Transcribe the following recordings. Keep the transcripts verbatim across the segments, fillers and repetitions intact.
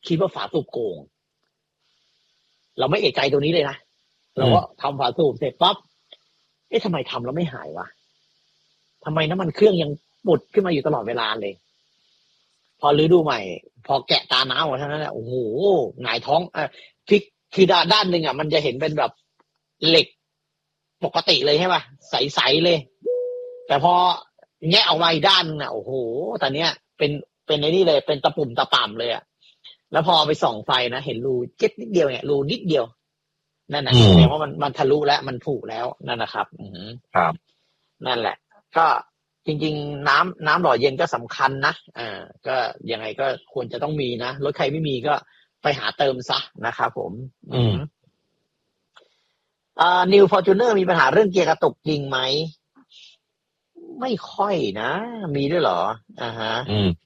คิดว่าฝาสูบโกงเราไม่เอะใจตรงนี้เลยนะเราก็ทำฝาสูบเสร็จปั๊บเอ๊ะทำไมทำแล้วไม่หายวะทำไมน้ำมันเครื่องยังปุดขึ้นมาอยู่ตลอดเวลาเลยพอรื้อดูใหม่พอแกะตาน้ำออกเท่านั้นแหละโอ้โหหงายท้องเออคือคือด้านหนึ่งอ่ะมันจะเห็นเป็นแบบเหล็กปกติเลยใช่ป่ะใสๆเลยแต่พอแงะออกมาอีกด้านน่ะโอ้โหตอนเนี้ยเป็นเป็นไอ้นี่เลยเป็นตะปุ่มตะป่ำเลยอ่ะแล้วพอไปส่องไฟนะเห็นรูเจ็ดนิดเดียวเนี่ยรูนิดเดียวนั่นน่ะแสดงว่ามันมันทะลุแล้วมันผุแล้วนั่นนะครับอือครับนั่นแหละก็จริงๆน้ำน้ำหล่อเย็นก็สำคัญนะอ่าก็ยังไงก็ควรจะต้องมีนะรถใครไม่มีก็ไปหาเติมซะนะครับผมอืมอ่า New Fortuner มีปัญหาเรื่องเกียร์กระตุกจริงไหมไม่ค่อยนะมีด้วยเหรออ่าฮะอืม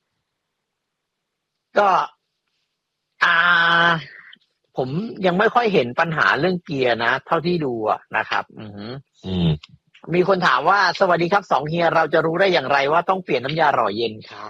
ก็อ่าผมยังไม่ค่อยเห็นปัญหาเรื่องเกียร์นะเท่าที่ดูอะนะครับอืออืมมีคนถามว่าสวัสดีครับสองเฮียเราจะรู้ได้อย่างไรว่าต้องเปลี่ยนน้ำยาหล่อเย็นครับ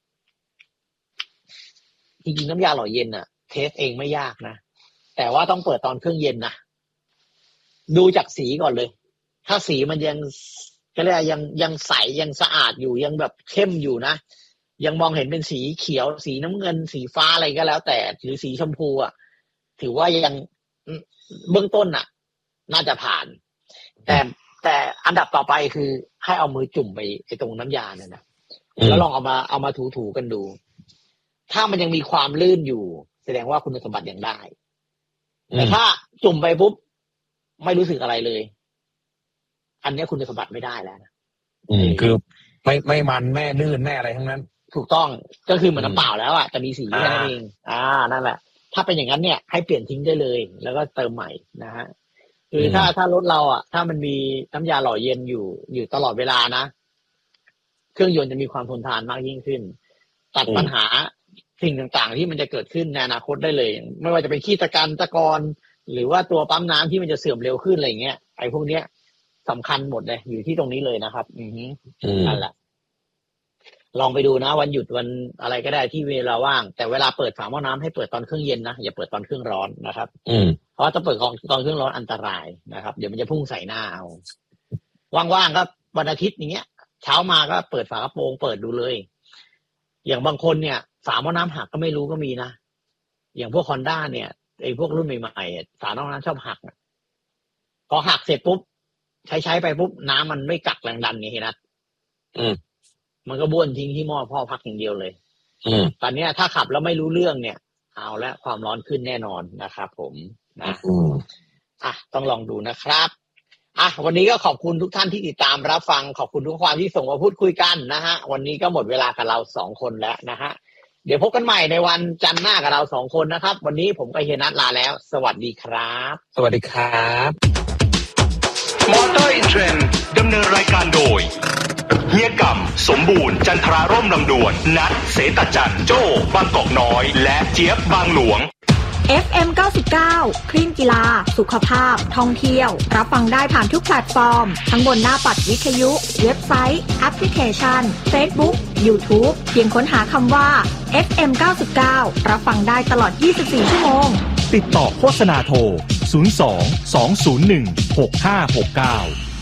จริงๆน้ำยาหล่อเย็นอะเทสเองไม่ยากนะแต่ว่าต้องเปิดตอนเครื่องเย็นนะดูจากสีก่อนเลยถ้าสีมันยังก็เรียกยังยังใสยังสะอาดอยู่ยังแบบเข้มอยู่นะยังมองเห็นเป็นสีเขียวสีน้ำเงินสีฟ้าอะไรก็แล้วแต่หรือสีชมพูอ่ะถือว่ายังเบื้องต้นน่ะน่าจะผ่านแต่แต่อันดับต่อไปคือให้เอามือจุ่มไปไอ้ตรงน้ำยาเนี่ยนะแล้วลองเอามาเอามาถูๆกันดูถ้ามันยังมีความลื่นอยู่แสดงว่าคุณสมบัติยังได้แต่ถ้าจุ่มไปปุ๊บไม่รู้สึกอะไรเลยอันนี้คุณสมบัติไม่ได้แล้วนะอืมคือไม่ไม่มันแม่ลื่นแม่อะไรทั้งนั้นถูกต้องก็คือเหมือนน้ำเปล่าแล้วอ่ะจะมีสีแค่นั้นเองอ่านั่นแหละถ้าเป็นอย่างนั้นเนี่ยให้เปลี่ยนทิ้งได้เลยแล้วก็เติมใหม่นะฮะคือถ้าถ้ารถเราอ่ะถ้ามันมีน้ำยาหล่อเย็นอยู่อยู่ตลอดเวลานะเครื่องยนต์จะมีความทนทานมากยิ่งขึ้นตัดปัญหาสิ่งต่างๆที่มันจะเกิดขึ้นในอนาคตได้เลยไม่ว่าจะเป็นขี้ตะกันตะกอนหรือว่าตัวปั๊มน้ำที่มันจะเสื่อมเร็วขึ้นอะไรเงี้ยไอ้พวกเนี้ยสำคัญหมดเลยอยู่ที่ตรงนี้เลยนะครับอือฮึนั่นแหละลองไปดูนะวันหยุดวันอะไรก็ได้ที่เวลาว่างแต่เวลาเปิดฝาหม้อน้ำให้เปิดตอนเครื่องเย็นนะอย่าเปิดตอนเครื่องร้อนนะครับเพราะถ้าเปิดตอนเครื่องร้อนอันตรายนะครับเดี๋ยวมันจะพุ่งใส่หน้าเอาว่างๆก็วันอาทิตย์อย่างเงี้ยเช้ามาก็เปิดฝากระโปรงเปิดดูเลยอย่างบางคนเนี่ยฝาหม้อน้ำหักก็ไม่รู้ก็มีนะอย่างพวก Honda เนี่ยไอ้พวกรุ่นใหม่ๆฝาหม้อน้ำชอบหักพอหักเสร็จปุ๊บใช้ใช้ไปปุ๊บน้ำมันไม่กักแรงดันไงเห็นนะอืมมันก็บ้วนทิ้งที่หม้อพ่อพักอย่างเดียวเลยอืมตอนนี้ถ้าขับแล้วไม่รู้เรื่องเนี่ยเอาละความร้อนขึ้นแน่นอนนะครับผมนะอืมอ่ะต้องลองดูนะครับอ่ะวันนี้ก็ขอบคุณทุกท่านที่ติดตามรับฟังขอบคุณทุกความที่ส่งมาพูดคุยกันนะฮะวันนี้ก็หมดเวลากับเราสองคนแล้วนะฮะเดี๋ยวพบกันใหม่ในวันจันทร์หน้ากับเราสองคนนะครับวันนี้ผมกับเฮียนัทลาแล้วสวัสดีครับสวัสดีครับมอเตอร์อินเทรนด์ดำเนินรายการโดยเฮียกำสมบูรณ์จันทราร่มลำดวนนัทเสตจันทร์โจ้บางกอกน้อยและเจี๊ยบบางหลวงเอฟ เอ็ม เก้าสิบเก้า คลื่นกีฬาสุขภาพท่องเที่ยวรับฟังได้ผ่านทุกแพลตฟอร์มทั้งบนหน้าปัดวิทยุเว็บไซต์แอปพลิเคชัน Facebook YouTube เพียงค้นหาคำว่า เอฟ เอ็ม เก้าสิบเก้า รับฟังได้ตลอดยี่สิบสี่ชั่วโมงติดต่อโฆษณาโทรศูนย์ สอง สอง ศูนย์ หนึ่ง หก ห้า หก เก้า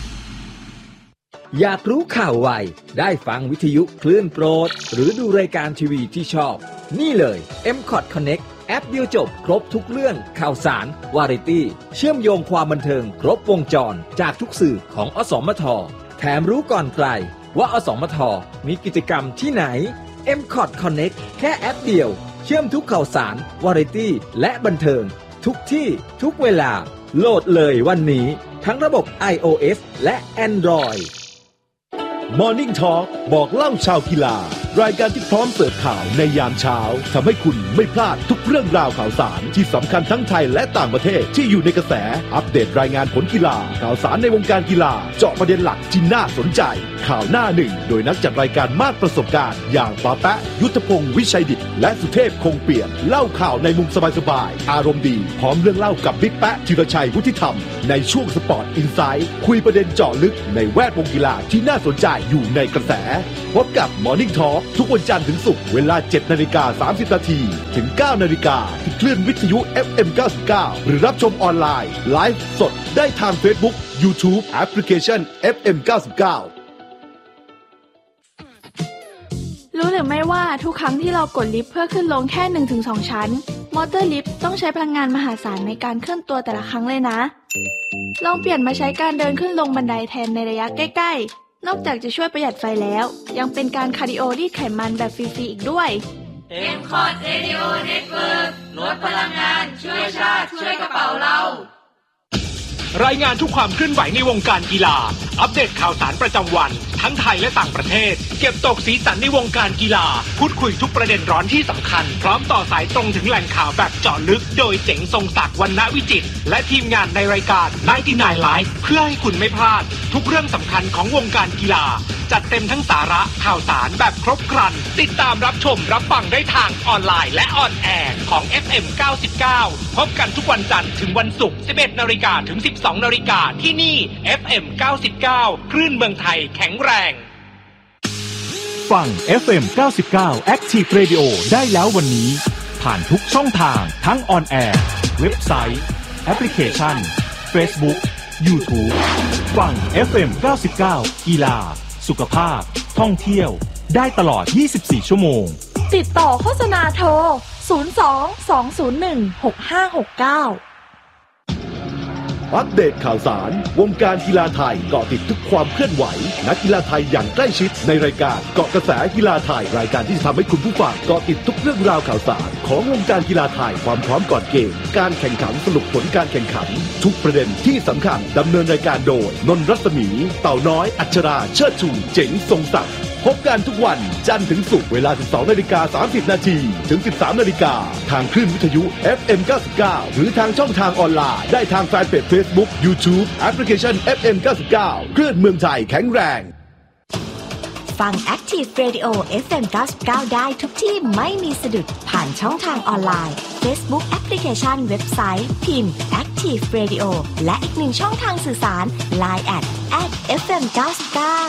อยากรู้ข่าวไวได้ฟังวิทยุคลื่นโปรดหรือดูรายการทีวีที่ชอบนี่เลย เอ็ม คอท Connect แอปเดียวจบครบทุกเรื่องข่าวสารวาไรตี้เชื่อมโยงความบันเทิงครบวงจรจากทุกสื่อของอสมทแถมรู้ก่อนใครว่าอสมทมีกิจกรรมที่ไหน เอ็ม คอท Connect แค่แอปเดียวเชื่อมทุกข่าวสารวาไรตี้และบันเทิงทุกที่ทุกเวลาโหลดเลยวันนี้ทั้งระบบ iOS และ Android Morning Talk บอกเล่าชาวกีฬารายการที่พร้อมเสิร์ฟข่าวในยามเช้าทำให้คุณไม่พลาดทุกเรื่องราวข่าวสารที่สำคัญทั้งไทยและต่างประเทศที่อยู่ในกระแสอัปเดตรายงานผลกีฬาข่าวสารในวงการกีฬาเจาะประเด็นหลักที่น่าสนใจข่าวหน้าหนึ่งโดยนักจัดรายการมากประสบการณ์อย่างปาแปะยุทธพงศ์วิชัยดิษฐ์และสุเทพคงเปี่ยมเล่าข่าวในมุมสบายๆอารมณ์ดีพร้อมเรื่องเล่ากับบิ๊กแปะธีรชัยวุฒิธรรมในช่วงสปอร์ตอินไซด์คุยประเด็นเจาะลึกในแวดวงกีฬาที่น่าสนใจอยู่ในกระแสพบกับ Morning Talk ทุกวันจันทร์ถึงศุกร์เวลา เจ็ดนาฬิกาสามสิบนาทีถึง เก้านาฬิกาที่คลื่นวิทยุ เอฟ เอ็ม เก้าสิบเก้า หรือรับชมออนไลน์ไลฟ์สดได้ทาง Facebook YouTube แอปพลิเคชัน เอฟ เอ็ม เก้าสิบเก้ารู้หรือไม่ว่าทุกครั้งที่เรากดลิฟต์เพื่อขึ้นลงแค่ หนึ่งถึงสอง ชั้นมอเตอร์ลิฟต์ต้องใช้พลังงานมหาศาลในการเคลื่อนตัวแต่ละครั้งเลยนะลองเปลี่ยนมาใช้การเดินขึ้นลงบันไดแทนในระยะใกล้ๆนอกจากจะช่วยประหยัดไฟแล้วยังเป็นการคาร์ดิโอรีดไขมันแบบฟรีๆอีกด้วยเอ็ม คอร์ด Radio Network ลดพลังงานช่วยชาติช่วยกระเป๋าเรารายงานทุกความเคลื่อนไหวในวงการกีฬาอัปเดตข่าวสารประจำวันทั้งไทยและต่างประเทศเก็บตกสีสันในวงการกีฬาพูดคุยทุกประเด็นร้อนที่สำคัญพร้อมต่อสายตรงถึงแหล่งข่าวแบบเจาะลึกโดยเจ๋งทรงศักดิ์วรรณวิจิตรและทีมงานในรายการไนน์ตี้ไนน์ Live เพื่อให้คุณไม่พลาดทุกเรื่องสำคัญของวงการกีฬาจัดเต็มทั้งสาระข่าวสารแบบครบครันติดตามรับชมรับฟังได้ทางออนไลน์และออนแอร์ของ เอฟ เอ็ม เก้าสิบเก้า พบกันทุกวันจันทร์ถึงวันศุกร์ สิบเอ็ดนาฬิกา ถึง สิบสองนาฬิกา ที่นี่ เอฟ เอ็ม เก้าสิบเก้า คลื่นเมืองไทยแข็งแรงฟัง เอฟ เอ็ม เก้าสิบเก้า Active Radio ได้แล้ววันนี้ผ่านทุกช่องทางทั้งออนแอร์เว็บไซต์แอปพลิเคชัน Facebook YouTube ฟัง เอฟ เอ็ม เก้าสิบเก้า กีฬาสุขภาพท่องเที่ยวได้ตลอดยี่สิบสี่ชั่วโมงติดต่อโฆษณาโทรศูนย์ สอง สอง ศูนย์ หนึ่ง หก ห้า หก เก้าอัปเดตข่าวสารวงการกีฬาไทยเกาะติดทุกความเคลื่อนไหวนักกีฬาไทยอย่างใกล้ชิดในรายการเกาะกระแสกีฬาไทยรายการที่จะทำให้คุณผู้ฟังเกาะติดทุกเรื่องราวข่าวสารของวงการกีฬาไทยความพร้อมก่อนเกมการแข่งขันสรุปผลการแข่งขันทุกประเด็นที่สำคัญดำเนินรายการโดยนนท์รัศมี เต่าน้อยอัชราเชิดชูเจ๋งทรงศักดิ์พบกันทุกวันจันทร์ถึงศุกร์เวลา สิบสองนาฬิกาสามสิบนาทีถึง สิบสามนาฬิกาทางคลื่นวิทยุ เอฟ เอ็ม เก้าสิบเก้า หรือทางช่องทางออนไลน์ได้ทางแฟนเพจ Facebook YouTube แอปพลิเคชัน เอฟ เอ็ม เก้าสิบเก้า คลื่นเมืองไทยแข็งแรงฟัง Active Radio เอฟ เอ็ม เก้าสิบเก้า ได้ทุกที่ไม่มีสะดุดผ่านช่องทางออนไลน์ Facebook แอปพลิเคชันเว็บไซต์พิมพ์ Active Radio และอีกหนึ่งช่องทางสื่อสาร ไลน์ แอท แอท เอฟ เอ็ม เก้าสิบเก้า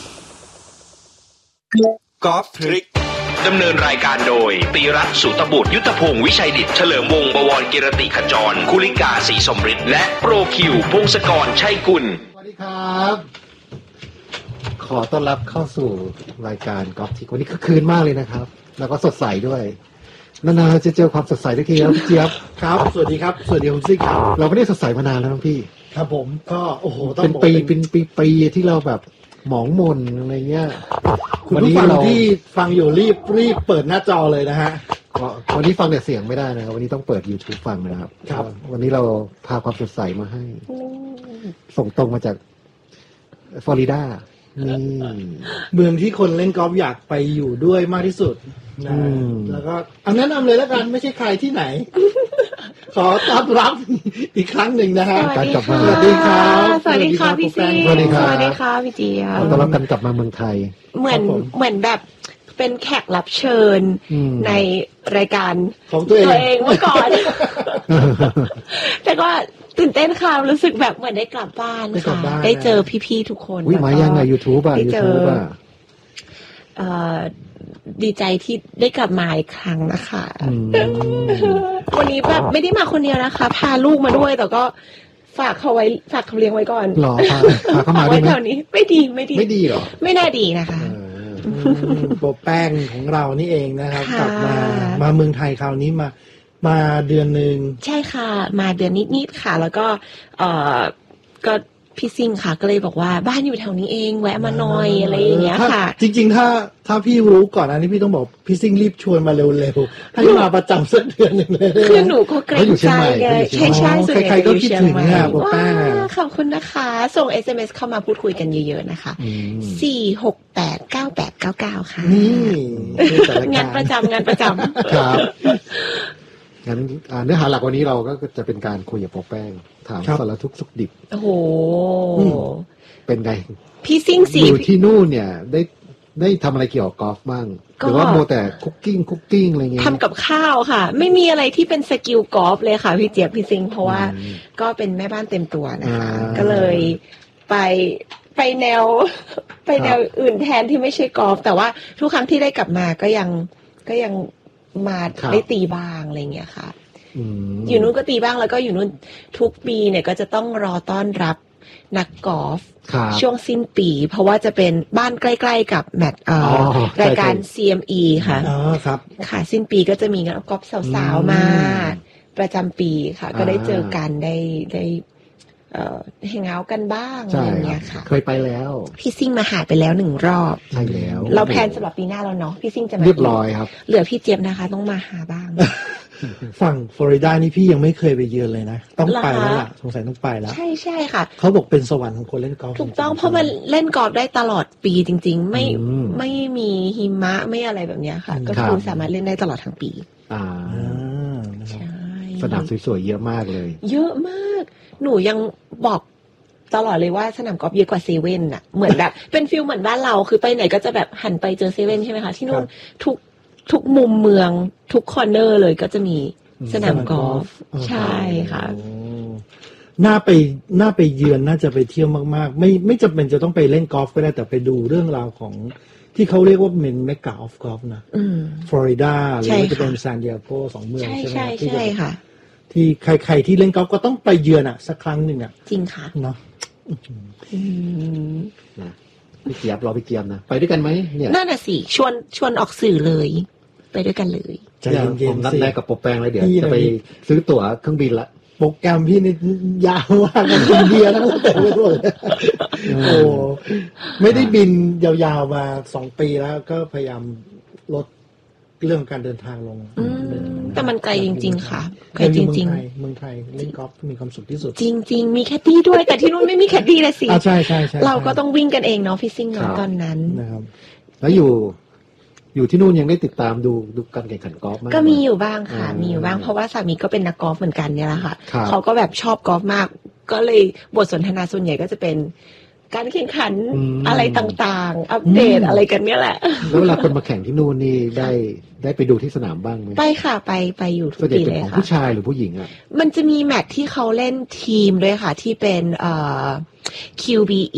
กอล์ฟทริกดำเนินรายการโดยตีรัตน์สุตบุตรยุทธพงศ์วิชัยดิษฐ์เฉลิมวงศ์บวรกิรติขจรคุลิกาศรีสมฤทธิ์และโปรคิวพงศกรชัยกุลสวัสดีครับขอต้อนรับเข้าสู่รายการกอล์ฟทริกวันนี้ก็คืนมากเลยนะครับแล้วก็สดใสด้วยนานๆจะเจอความสดใสทุกทีแล้วพี่เจี๊ยบครับสวัสดีครับสวัสดีคุณซิกครับเราไม่ได้สดใสมานานแล้วน้องพี่ครับผมก็โอ้โหเป็นปีเป็นปีๆที่เราแบบหมองมนอะไรเงี้ยคุณผู้ฟังที่ฟังอยู่รีบรีบเปิดหน้าจอเลยนะฮะวันนี้ฟังแต่เสียงไม่ได้นะครับวันนี้ต้องเปิด YouTube ฟังนะครับครับวันนี้เราพาความสดใสมาให้ส่งตรงมาจากฟลอริดานี่เมืองที่คนเล่นกอล์ฟอยากไปอยู่ด้วยมากที่สุดนะแล้วก็เอาแนะนำเลยแล้วกันไม่ใช่ใครที่ไหนขอต้อนรับอีกครั้งหนึ่งนะฮะการกลับมาสวัสดีครับสวัสดีค่ะพี่ซีสวัสดีครับสวัสดีค่ะพี่เจี๊ยบต้อนรับกันกลับมาเมืองไทยเหมือนเหมือนแบบเป็นแขกรับเชิญในรายการของตัวเองเมื่อก่อนแต่ก็ตื่นเต้นค่ะรู้สึกแบบเหมือนได้กลับบ้านค่ะได้เจอพี่ๆทุกคนวิ่งมายังไง YouTube อ่ะ YouTube อ่ะเอ่อดีใจที่ได้กลับมาอีกครั้งนะคะวันนี้แบบไม่ได้มาคนเดียวนะคะพาลูกมาด้วยแต่ก็ฝากเขาไว้ฝากเขาเลี้ยงไว้ก่อนหรอพาพาเขามาด้วยแถวนี้ไม่ดีไม่ดีไม่ดีหรอไม่น่าดีนะคะโปแป้งของเรานี่เองนะครับกลับมามาเมืองไทยคราวนี้มามาเดือนนึงใช่ค่ะมาเดือนนิดๆค่ะแล้วก็เอ่อก็พี่ซิงค่ะก็เลยบอกว่าบ้านอยู่แถวนี้เองแวะมาหน่อยอะไรอย่างเงี้ยค่ะจริงๆถ้าถ้าพี่รู้ก่อนอันนี้พี่ต้องบอกพี่ซิงรีบชวนมาเร็วๆให้มาประจำสักเดือนนึงเลยคือหนูก็เกรงใจไงใช่ใช่ส่วนใครๆก็คิดถึงค่ะโปแป้งขอบคุณนะคะส่ง เอส เอ็ม เอส เข้ามาพูดคุยกันเยอะๆนะคะสี่ หก แปด เก้า แปด เก้า เก้าค่ะนี่งานประจำงานประจำครับงั้นเนื้อหาหลักวันนี้เราก็จะเป็นการคุยกับโปแป้งถามสารทุกข์สุขดิบโอ้โหเป็นไงพี่ซิ่งสีอยู่ที่นู่นเนี่ยได้ได้ทำอะไรเกี่ยวกับกอล์ฟบ้างหรือว่าโมแต่คุกกิ้งคุกกิ้งอะไรเงี้ยทำกับข้าวค่ะไม่มีอะไรที่เป็นสกิลกอล์ฟเลยค่ะพี่เจี๊ยบพี่ซิงเพราะว่าก็เป็นแม่บ้านเต็มตัวนะคะก็เลยไปไปแนวไปแนวอื่นแทนที่ไม่ใช่กอล์ฟแต่ว่าทุกครั้งที่ได้กลับมาก็ยังก็ยังมาได้ตีบ้างอะไรเงี้ยค่ะอยู่นู้นก็ตีบ้างแล้วก็อยู่นู้นทุกปีเนี่ยก็จะต้องรอต้อนรับนักกอล์ฟช่วงสิ้นปีเพราะว่าจะเป็นบ้านใกล้ๆกับแมตช์รายการ ซี เอ็ม อี ค่ะอ๋อครับค่ะสิ้นปีก็จะมีนักกอล์ฟสาวๆมาประจำปีค่ะก็ได้เจอกันได้ได้เอ่อแฮงเอาท์กันบ้างอะไรอย่างเงี้ยค่ะเคยไปแล้วพี่ซิ่งมาหาไปแล้วหนึ่งรอบใช่แล้วเราแพลนสำหรับปีหน้าแล้วเนาะพี่ซิ่งจะมาเรียบร้อยครับเหลือพี่เจี๊ยบนะคะต้องมาหาบ้างฝั่งฟลอริดานี่พี่ยังไม่เคยไปเยือนเลยนะต้องไปแล้วล่ะสงสัยต้องไปแล้วใช่ใช่ค่ะเขาบอกเป็นสวรรค์ของคนเล่นกอล์ฟถูกต้องเพราะมันเล่นกอล์ฟได้ตลอดปีจริงๆไม่ไม่มีหิมะไม่อะไรแบบนี้ค่ะก็คือสามารถเล่นได้ตลอดทั้งปีอ่าใช่สนามสวยๆเยอะมากเลยเยอะมากหนูยังบอกตลอดเลยว่าสนามกอล์ฟเยอะกว่าเซเว่นอ่ะเหมือนแบบเป็นฟิลเหมือนบ้านเราคือไปไหนก็จะแบบหันไปเจอเซเว่นใช่ไหมคะที่นู่นทุกทุกมุมเมืองทุกคอร์เนอร์เลยก็จะมีสนามกอล์ฟใช่ค่ะน่าไปน่าไปเยือนน่าจะไปเที่ยวมากๆไม่ไม่จำเป็นจะต้องไปเล่นกอล์ฟก็ได้แต่ไปดูเรื่องราวของที่เขาเรียกว่าเป็นเมกะออฟกอล์ฟนะฟลอริดาหรือว่าจะเป็นซานดิเอโกสองเมืองใช่ไหมที่ใช่ค่ะที่ใครๆที่เล่นกอล์ฟก็ต้องไปเยือนอ่ะสักครั้งหนึ่งอ่ะจริงค่ะเนาะพี่เจี๊ยบรอพี่เจี๊ยบนะไปด้วยกันไหมเนี่ยนั่นน่ะสิชวนชวนออกสื่อเลยไปด้วยกันเลยจะผมนัดแรกกับโปรแปงเลยเดี๋ยวจะไปซื้อตั๋วเครื่องบินละโปรแกรมพี่นี่ยาวมากมันบินเดียทั้งแต่ไม่รู้โอ้ไม่ได้บินยาวๆมาสองปีแล้วก็พยายามลดเรื่องการเดินทางลงแต่มันไกลจริงๆค่ะไกลจริงๆเมืองไทยเล่นกอล์ฟมีความสุขที่สุดจริงๆมีแคดดี้ด้วยแต่ที่นู่นไม่มีแคดดี้เลยสิใช่ใช่ใช่เราก็ต้องวิ่งกันเองเนาะพี่ซิ่งเนาะตอนนั้นนะครับแล้วอยู่อยู่ที่นู่นยังได้ติดตามดูดูการแข่งขันกอล์ฟมากก็มีอยู่บ้างค่ะมีอยู่บ้างเพราะว่าสามีก็เป็นนักกอล์ฟเหมือนกันเนี่ยแหละค่ะเขาก็แบบชอบกอล์ฟมากก็เลยบทสนทนาส่วนใหญ่ก็จะเป็นการแข่งขันอะไรต่างๆอัปเดตอะไรกันเนี่ยแหละแล้วเวลาคนมาแข่งที่นู่นนี่ได้ได้ไปดูที่สนามบ้างไหมไปค่ะไปไปอยู่ทุกปีเลยค่ะผู้ชายหรือผู้หญิงอ่ะมันจะมีแมตช์ที่เขาเล่นทีมด้วยค่ะที่เป็นเอ่อ คิว บี อี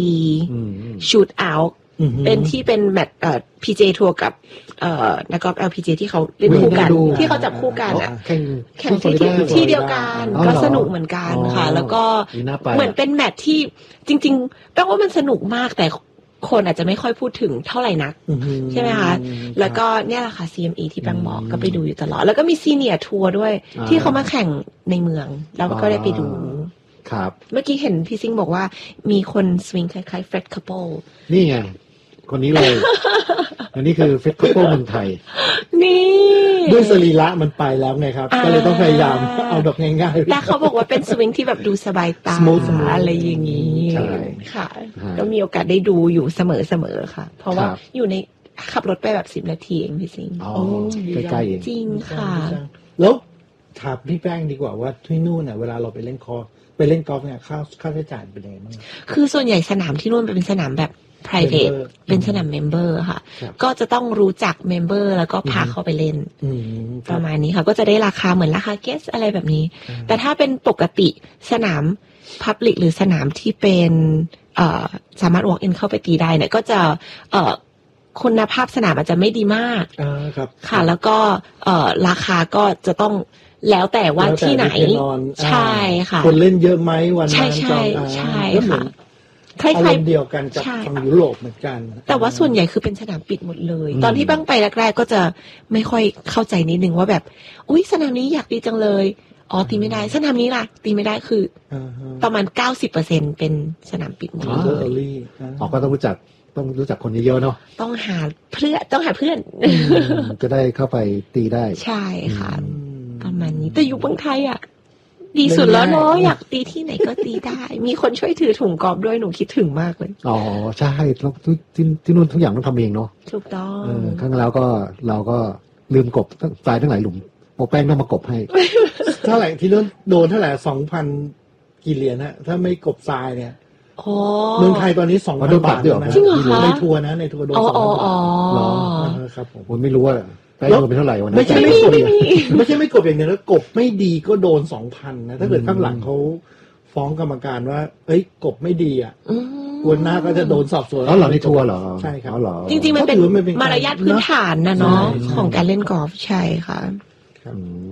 Shoot Outเป็นที่เป็นแมตช์เอ่อ พี เจ ทัวร์กับเอ่อนักกอล์ฟ แอล พี เจ ที่เขาเล่นคู่กันที่เขาจับคู่กันอ่ะแข่งแข่งที่ที่เดียวกันก็สนุกเหมือนกันค่ะแล้วก็เหมือนเป็นแมตช์ที่จริงๆแปลว่ามันสนุกมากแต่คนอาจจะไม่ค่อยพูดถึงเท่าไหร่นักใช่ไหมคะแล้วก็เนี่ยแหละค่ะ ซี เอ็ม อี ที่แบงค์บอกก็ไปดูอยู่ตลอดแล้วก็มีซีเนียร์ทัวร์ด้วยที่เขามาแข่งในเมืองแล้วก็ได้ไปดูครับเมื่อกี้เห็นพี่ซิงบอกว่ามีคนสวิงคล้ายๆเฟร็ดคัพเปิลนี่ไงคนนี้เลยอันนี้คือเฟสคัพเปิลเมืองไทยนี่ด้วยสรีระมันไปแล้วไงครับก็เลยต้องพยายามเอาดอกง่ายๆแต่เขาบอกว่าเป็นสวิงที่แบบดูสบายตาอะไรอย่างนี้ค่ะก็มีโอกาสได้ดูอยู่เสมอๆค่ะเพราะว่าอยู่ในขับรถไปแบบสิบนาทีเองพี่ซิงอ๋อใกล้ๆเองจริงค่ะแล้วถามพี่แป้งดีกว่าว่าที่นู่นเนี่ยเวลาเราไปเล่นคอร์สไปเล่นกอล์ฟเนี่ยค่าค่าใช้จ่ายเป็นยังไงบ้างคือส่วนใหญ่สนามที่นู่นเป็นสนามแบบ private เป็นสนามเมมเบอร์ค่ะก็จะต้องรู้จักเมมเบอร์แล้วก็พาเข้าไปเล่นประมาณนี้ค่ะก็จะได้ราคาเหมือนราคาเกสอะไรแบบนี้แต่ถ้าเป็นปกติสนาม Public หรือสนามที่เป็นสามารถ walk in เข้าไปตีได้เนี่ยก็จะคุณภาพสนามอาจจะไม่ดีมากค่ะแล้วก็ราคาก็จะต้องแล้วแต่ว่าที่ไหนใช่ค่ะคนเล่นเยอะไหมวันนั้นใช่ใช่ใช่ค่ะคล้ายๆเดียวกันกับทางยุโรปเหมือนกันแต่ว่าส่วนใหญ่คือเป็นสนามปิดหมดเลยตอนที่บ้างไปแรกๆก็จะไม่ค่อยเข้าใจนิดนึงว่าแบบอุ๊ยสนามนี้อยากดีจังเลยอ๋อตีไม่ได้สนามนี้ล่ะตีไม่ได้คือประมาณ เก้าสิบเปอร์เซ็นต์ เป็นสนามปิดหมดเลยอ๋อก็ต้องรู้จักต้องรู้จักคนเยอะๆเนาะต้องหาเพื่อนต้องหาเพื่อนจะได้เข้าไปตีได้ใช่ค่ะประมาณนี้แต่อยู่เมืองไทยอ่ะดีสุดแล้วเนาะอยากตีที่ไหนก็ตีได้มีคนช่วยถือถุงกอล์ฟด้วยหนูคิดถึงมากเลยอ๋อใช่แล้วที่ที่นู่นทุกอย่างต้องทำเองเนาะถูกต้องเออครั้งแล้วก็เราก็ลืมกบทรายทั้งหลายหลุมโปแป้งต้องมากบให้เท่าไหร่ที่นู่นโดนเท่าไหร่สองพันกี่เหรียญฮะถ้าไม่กบทรายเนี่ยเมืองไทยตอนนี้สองพันบาทเดียวนะในทัวร์นะในทัวร์โดนสองพันบาทครับผมผมไม่รู้ว่าไปโดนเป็นเท่าไหร่วันนั้นไม่ใช่ไม่กบไม่ใช่ไม่กบอย่างเดียวแล้วกบไม่ดีก็โดนสองพันนะถ้าเกิดข้างหลังเขาฟ้องกรรมการว่าเอ้ยกบไม่ดีอ่ะกวนหน้าก็จะโดนสอบสวนแล้วเหรอในทัวร์เหรอใช่ครับอ๋อเหรอจริงๆมันเป็นมารยาทพื้นฐานนะเนาะของการเล่นกอล์ฟใช่ค่ะ